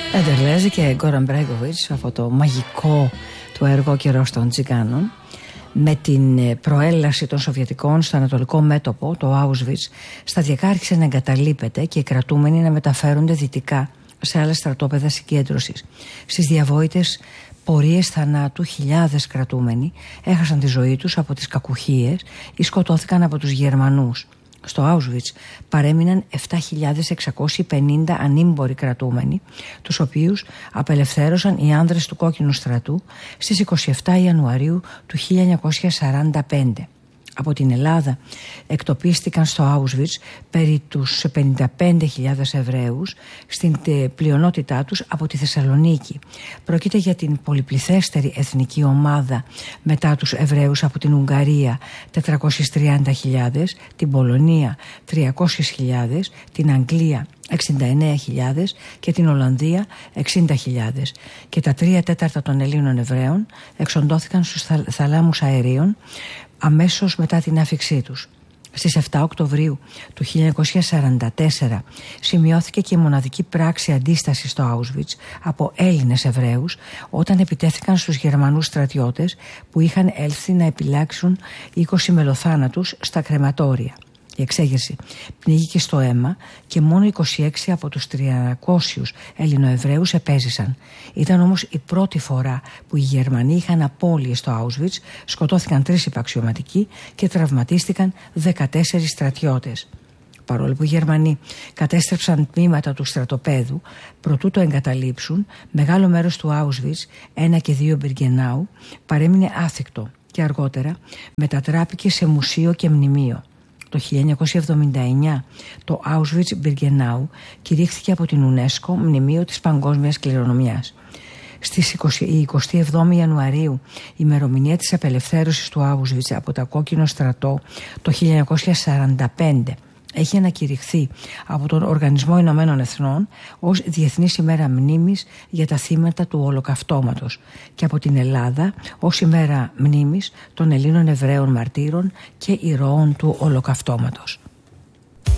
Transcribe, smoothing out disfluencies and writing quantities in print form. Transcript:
Εντερλέζη και Γκόραν Μπρέγκοβιτς από το μαγικό του έργο «Καιρός των Τσιγκάνων». Με την προέλαση των Σοβιετικών στο ανατολικό μέτωπο, το Auschwitz, σταδιακά άρχισε να εγκαταλείπεται και οι κρατούμενοι να μεταφέρονται δυτικά σε άλλα στρατόπεδα συγκέντρωσης. Στις διαβόητες πορείες θανάτου, χιλιάδες κρατούμενοι έχασαν τη ζωή τους από τις κακουχίες ή σκοτώθηκαν από τους Γερμανούς. Στο Auschwitz παρέμειναν 7.650 ανήμποροι κρατούμενοι, τους οποίους απελευθέρωσαν οι άνδρες του Κόκκινου Στρατού στις 27 Ιανουαρίου του 1945. Από την Ελλάδα εκτοπίστηκαν στο Auschwitz περί τους 55.000 Εβραίους, στην πλειονότητά τους από τη Θεσσαλονίκη. Πρόκειται για την πολυπληθέστερη εθνική ομάδα μετά τους Εβραίους από την Ουγγαρία 430.000, την Πολωνία 300.000, την Αγγλία 69.000 και την Ολλανδία 60.000. Και τα 3/4 των Ελλήνων Εβραίων εξοντώθηκαν στους θαλάμους αερίων αμέσως μετά την άφιξή τους. Στις 7 Οκτωβρίου του 1944 σημειώθηκε και η μοναδική πράξη αντίστασης στο Auschwitz από Έλληνες Εβραίους όταν επιτέθηκαν στους Γερμανούς στρατιώτες που είχαν έλθει να επιλάξουν 20 μελοθάνατους στα κρεματόρια. Η εξέγερση πνίγηκε στο αίμα και μόνο 26 από τους 300 Ελληνοεβραίους επέζησαν. Ήταν όμως η πρώτη φορά που οι Γερμανοί είχαν απώλειες στο Auschwitz, σκοτώθηκαν 3 υπαξιωματικοί και τραυματίστηκαν 14 στρατιώτες. Παρόλο που οι Γερμανοί κατέστρεψαν τμήματα του στρατοπέδου, προτού το εγκαταλείψουν, μεγάλο μέρος του Auschwitz, 1 και 2 Μπιργκενάου, παρέμεινε άθικτο και αργότερα μετατράπηκε σε μουσείο και μνημείο. Το 1979 το Auschwitz-Birkenau κηρύχθηκε από την UNESCO Μνημείο της Παγκόσμιας Κληρονομιάς. Στις 27 Ιανουαρίου, η ημερομηνία της απελευθέρωσης του Auschwitz από το Κόκκινο Στρατό το 1945, έχει ανακηρυχθεί από τον Οργανισμό Ηνωμένων Εθνών ως Διεθνής ημέρα μνήμης για τα θύματα του Ολοκαυτώματος και από την Ελλάδα ως ημέρα μνήμης των Ελλήνων Εβραίων μαρτύρων και ηρώων του Ολοκαυτώματος.